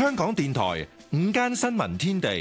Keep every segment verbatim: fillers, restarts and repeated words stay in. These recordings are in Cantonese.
香港電台午間新聞天地，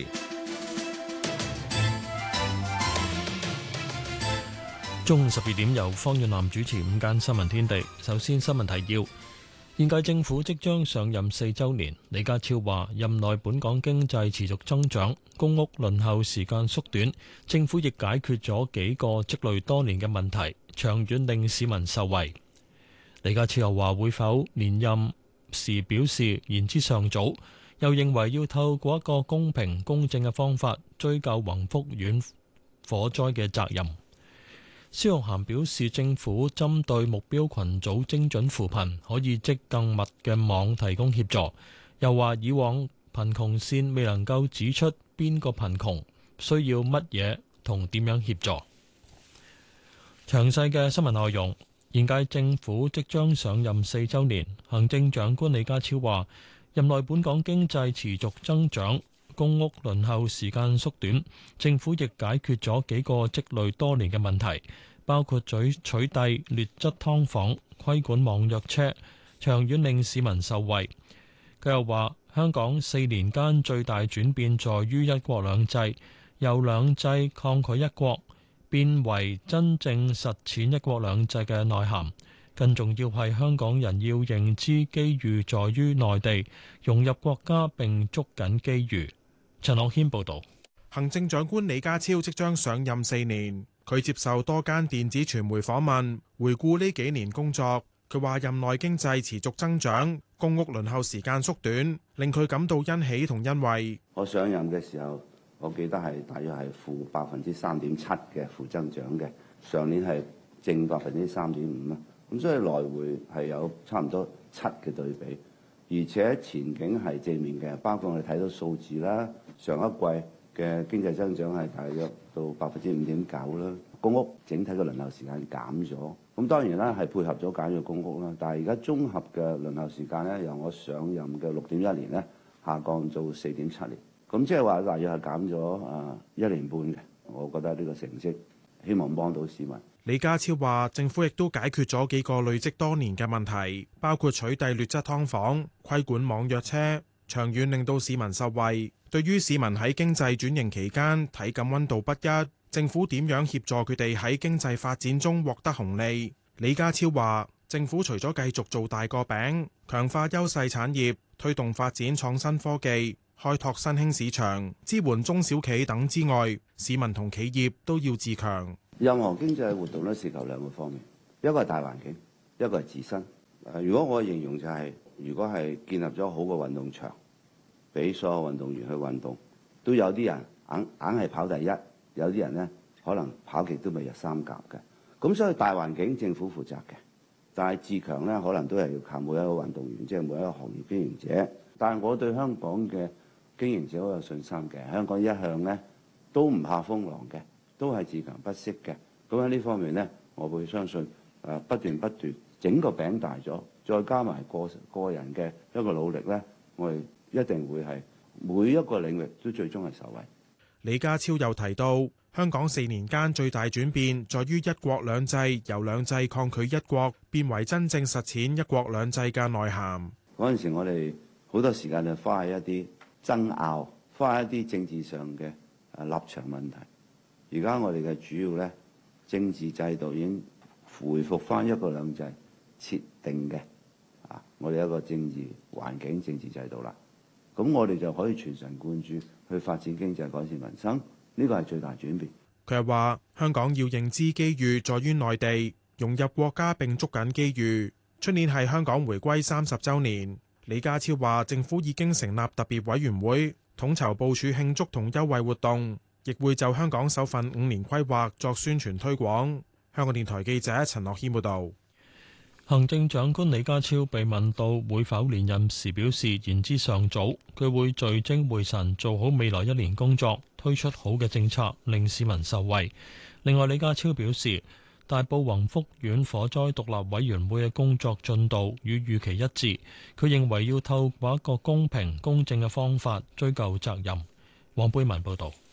中午十二點由方遠南主持午間新聞天地。首先新聞提要：現屆政府即將上任四週年，李家超話任內本港經濟持續增長，公屋輪候時間縮短，政府亦解決咗幾個積累多年嘅問題，長遠令市民受惠。李家超又話會否連任時表示言之尚早，又認為要透過一個公平公正嘅方法追究宏福苑火災嘅責任。蕭玉涵表示，政府針對目標群組精準扶貧，可以織更密嘅網提供協助。又話以往貧窮線未能夠指出邊個貧窮，需要乜嘢同點樣協助。詳細嘅新聞內容。現屆政府即將上任四週年，行政長官李家超話任內本港經濟持續增長，公屋輪候時間縮短，政府亦解決咗幾個積累多年嘅問題，包括取取締劣質劏房、規管網約車，長遠令市民受惠。佢又話香港四年間最大轉變在於一國兩制，由兩制抗拒一國變為真正實踐一國兩制嘅內涵，更重要係香港人要認知機遇在於內地，融入國家並捉緊機遇。陳樂軒報導。 行政長官李家超即將上任四年，佢接受多間電子傳媒訪問，回顧呢幾年工作。佢話任內經濟持續增長，公屋輪候時間縮短，令佢感到欣喜同欣慰。 我上任嘅時候，我記得係大約係負百分之三點七嘅負增長嘅，上年係正百分之三點五啦。咁所以來回係有差唔多七嘅對比，而且前景係正面嘅，包括我哋睇到數字啦，上一季嘅經濟增長係大約到百分之五點九啦。公屋整體嘅輪候時間減咗，咁當然啦係配合咗簡約公屋啦，但係而家綜合嘅輪候時間咧，由我上任嘅六點一年咧下降到四點七年。咁即係話大約係減咗啊一年半嘅，我覺得呢個成績希望幫到市民。 李家超話政府亦都解決咗幾個累積多年嘅問題，包括取締劣質劏房、規管網約車，長遠令到市民受惠。對於市民喺經濟轉型期間體感溫度不一，政府點樣協助佢哋喺經濟發展中獲得紅利？李家超話政府除咗繼續做大個餅，強化優勢產業，推動發展創新科技，開拓新興市場，支援中小企等之外，市民同企業都要自強。 任何經濟活動都涉及兩個方面，一個係大環境，一個係自身。如果我形容就係、是，如果係建立咗好嘅運動場，俾所有運動員去運動，都有啲人硬硬係跑第一，有啲人呢可能跑極都未入三甲嘅。咁所以大環境政府負責嘅，但係自強呢可能都係要靠每一個運動員，即係每一個行業經營者。但係我對香港嘅經營者好有信心嘅，香港一向呢都唔怕風浪嘅，都係自強不息嘅。咁喺呢方面呢，我會相信誒不斷不斷整個餅大咗，再加埋個個人嘅一個努力呢，我哋一定會係每一個領域都最終係受惠。 李家超又提到，香港四年間最大轉變在於一國兩制由兩制抗拒一國變為真正實踐一國兩制嘅內涵。 嗰陣時我哋好多時間就花喺一啲爭拗，花喺一啲政治上嘅誒立場問題。而家我哋嘅主要咧政治制度已經回復翻一國兩制設定嘅啊，我哋一個政治環境、政治制度啦。咁我哋就可以全神貫注去發展經濟、改善民生，呢個係最大轉變。 佢又話：香港要認知機遇在於內地，融入國家並捉緊機遇。出年係香港回歸三十週年。李家超話：政府已經成立特別委員會，統籌部署慶祝同優惠活動，亦會就香港首份五年規劃作宣傳推廣。香港電台記者陳樂軒報導。 行政長官李家超被問到會否連任時，表示言之尚早，佢會聚精會神做好未來一年工作，推出好嘅政策，令市民受惠。另外，李家超表示，大埔宏福苑火災獨立委員會嘅工作進度與預期一致，佢認為要透過一個公平公正嘅方法追究責任。黃貝文報導。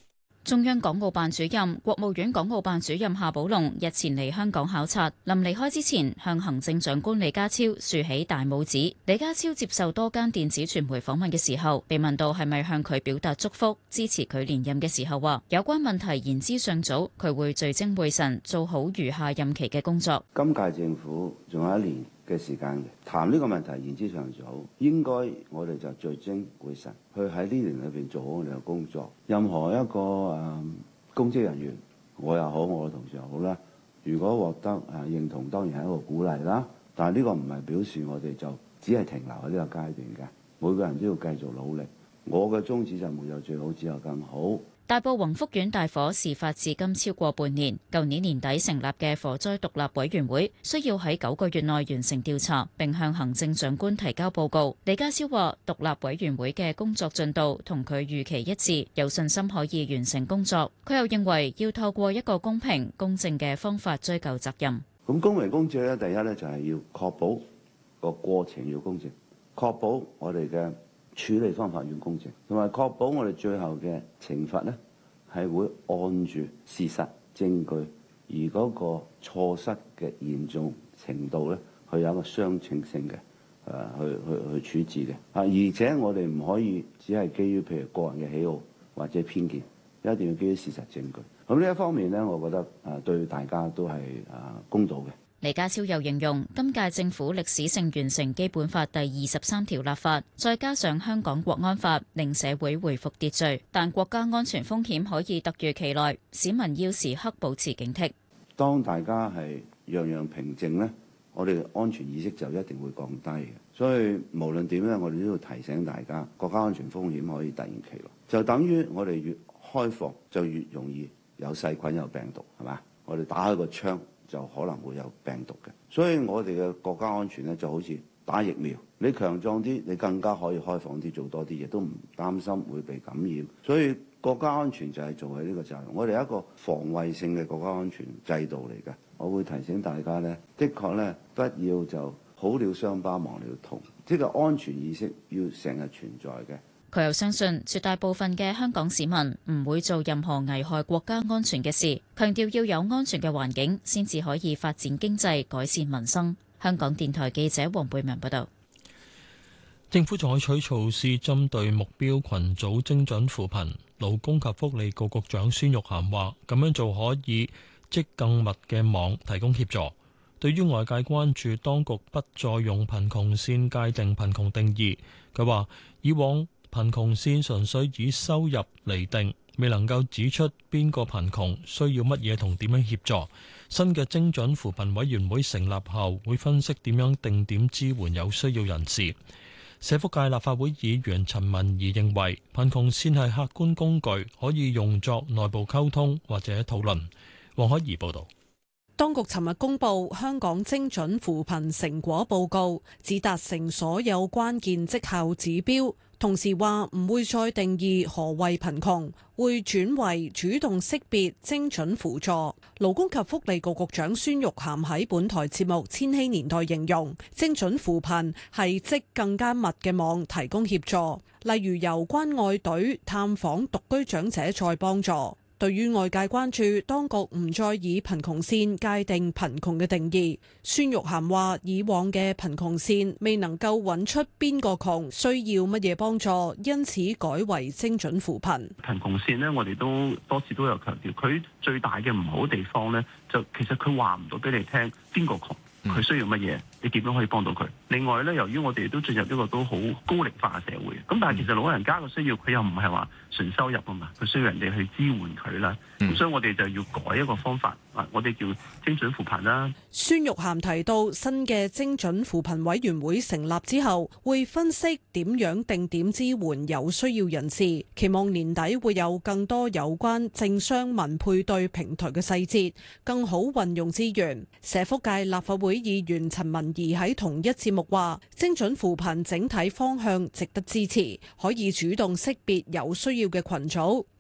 中央港澳辦主任、國務院港澳辦主任夏寶龍日前嚟香港考察，臨離開之前向行政長官李家超豎起大拇指。李家超接受多間電子傳媒訪問嘅時候，被問到係咪向佢表達祝福、支持佢連任嘅時候，話有關問題言之尚早，佢會聚精會神做好餘下任期嘅工作。 今屆政府仲有一年嘅時間嘅，談呢個問題言之尚早，應該我哋就聚精會神去喺呢年裏邊做好我哋嘅工作。任何一個誒、呃、公職人員，我又好，我嘅同事又好啦，如果獲得誒、呃、認同，當然係一個鼓勵啦。但係呢個唔係表示我哋就只係停留喺呢個階段嘅，每個人都要繼續努力。我嘅宗旨就沒有最好，只有更好。 大埔宏福苑大火事發至今超過半年，舊年年底成立嘅火災獨立委員會需要喺九個月內完成調查，並向行政長官提交報告。李家超話，獨立委員會嘅工作進度同佢預期一致，有信心可以完成工作。佢又認為要透過一個公平公正嘅方法追究責任。 咁公平公正咧，第一咧就係要確保個過程要公正，確保我哋嘅處理方法要公正，同埋確保我哋最後嘅懲罰咧係會按住事實證據，而嗰個錯失嘅嚴重程度咧，佢有一個相稱性嘅誒去去去處置嘅啊，而且我哋唔可以只係基於譬如個人嘅喜好或者偏見，一定要基於事實證據。咁呢一方面咧，我覺得誒對大家都係誒公道嘅。 李家超又形容今屆政府歷史性完成基本法第二十三條立法，再加上香港國安法，令社會回復秩序。但國家安全風險可以突如其來，市民要時刻保持警惕。 當大家係樣樣平靜呢，我哋安全意識就一定會降低嘅。所以無論點咧，我哋都要提醒大家，國家安全風險可以突然其來，就等於我哋越開放就越容易有細菌有病毒，係嘛？我哋打開個窗就可能會有病毒嘅，所以我哋嘅國家安全咧就好似打疫苗，你強壯啲，你更加可以開放啲做多啲嘢，都唔擔心會被感染。所以國家安全就係做喺呢個責任，我哋係一個防衛性嘅國家安全制度嚟嘅。我會提醒大家咧，的確咧不要就好了傷疤忘了痛，即係安全意識要成日存在嘅。 佢又相信絕大部分嘅香港市民唔會做任何危害國家安全嘅事，強調要有安全嘅環境先至可以發展經濟、改善民生。香港電台記者黃貝文報道。 政府採取措施針對目標群組精準扶貧，勞工及福利局局長孫玉菡話：咁樣做可以織更密嘅網，提供協助。對於外界關注當局不再用貧窮線界定貧窮定義，佢話以往貧窮線純粹以收入釐定，未能夠指出邊個貧窮需要乜嘢同點樣協助。新嘅精準扶貧委員會成立後，會分析點樣定點支援有需要人士。社福界立法會議員陳文儀認為，貧窮線係客觀工具，可以用作內部溝通或者討論。黃海怡報導。 當局尋日公布香港精準扶貧成果報告，只達成所有關鍵績效指標，同時話唔會再定義何謂貧窮，會轉為主動識別精準輔助。勞工及福利局局長孫玉菡喺本台節目《千禧年代》形容，精準扶貧係織更加密嘅網，提供協助，例如由關愛隊探訪獨居長者再幫助。對於外界關注當局唔再以貧窮線界定貧窮嘅定義，孫玉菡話：以往嘅貧窮線未能夠揾出邊個窮需要乜嘢幫助，因此改為精準扶貧。 貧窮線呢，我哋都多次都有強調，佢最大嘅唔好地方呢，就其實佢話唔到俾你聽邊個窮，佢需要乜嘢，你點樣可以幫到佢？另外咧，由於我哋都進入一個都好高齡化嘅社會，咁但係其實老人家嘅需要，佢又唔係話純收入啊嘛，佢需要人哋去支援佢啦。咁、嗯、所以我哋就要改一個方法，啊，我哋叫精準扶貧啦。 孫玉菡提到，新嘅精準扶貧委員會成立之後，會分析點樣定點支援有需要人士，期望年底會有更多有關政商民配對平台嘅細節，更好運用資源。社福界立法會議員陳文儀喺同一節目話，精準扶貧整體方向值得支持，可以主動識別有需要嘅群組，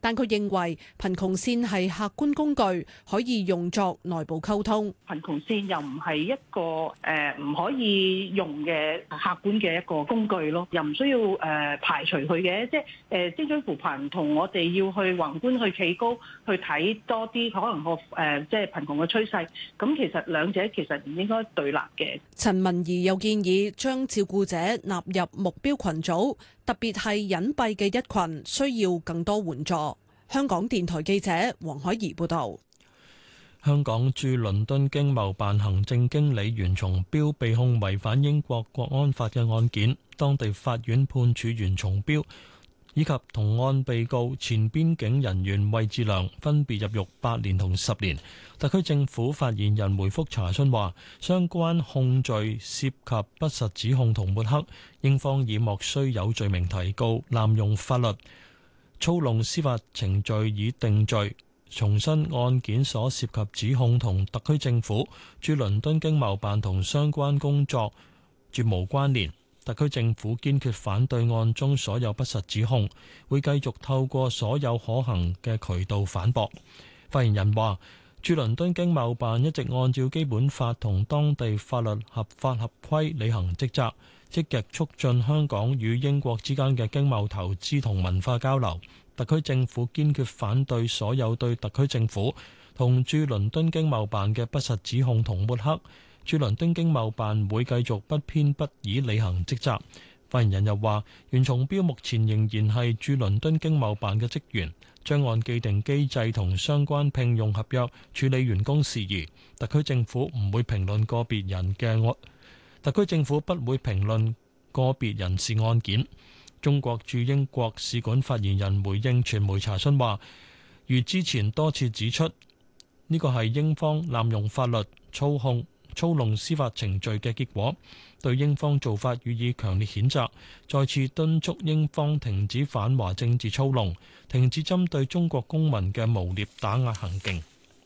但佢認為貧窮線係客觀工具，可以用作內部溝通。 貧窮線又唔係一個誒唔可以用嘅客觀嘅一個工具咯，又唔需要誒排除佢嘅，即係誒精準扶貧同我哋要去宏觀去企高去睇多啲可能個誒即係貧窮嘅趨勢，咁其實兩者其實唔應該對立嘅。 陳文儀又建議將照顧者納入目標群組，特別係隱蔽嘅一群，需要更多援助。香港電台記者黃海怡報道。 香港駐倫敦經貿辦行政經理袁松標被控違反英國國安法嘅案件，當地法院判處袁松標以及同案被告前邊境人員魏志良分別入獄八年同十年。特區政府發言人回覆查詢話，相關控罪涉及不實指控同抹黑，英方已莫須有罪名提告，濫用法律、操弄司法程序以定罪。重申案件所涉及指控同特區政府駐倫敦經貿辦同相關工作絕無關聯。特區政府堅決反對案中所有不實指控，會繼續透過所有可行嘅渠道反駁。發言人話，駐倫敦經貿辦一直按照基本法同當地法律合法合規履行職責，積極促進香港與英國之間嘅經貿投資同文化交流。特區政府堅決反對所有對特區政府同駐倫敦經貿辦嘅不實指控同抹黑。駐倫敦經貿辦會繼續不偏不倚履行職責。發言人又話，袁松標目前仍然係駐倫敦經貿辦嘅職員，將按既定機制同相關聘用合約處理員工事宜。特區政府唔會評論個別人嘅案，特區政府不會評論個別人事案件。中國駐英國使館發言人回應傳媒查詢話，如之前多次指出，呢個係英方濫用法律、操控、操弄司法程序嘅結果，對英方做法予以強烈譴責，再次敦促英方停止反華政治操弄，停止針對中國公民嘅誣衊打壓行徑。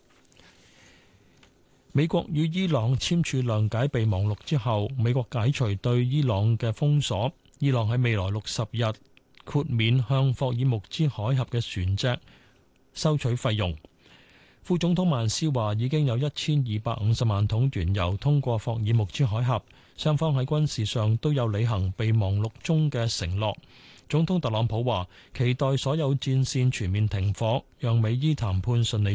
美國與伊朗簽署諒解備忘錄之後，美國解除對伊朗嘅封鎖。伊朗喺未來六十日豁免向霍爾木茲海峽嘅船隻收取費用。副總統曼斯話，已經有一千二百五十萬桶原油通過霍爾木茲海峽，雙方喺軍事上都有履行備忘錄中嘅承諾。總統特朗普話，期待所有戰線全面停火，讓美伊談判順利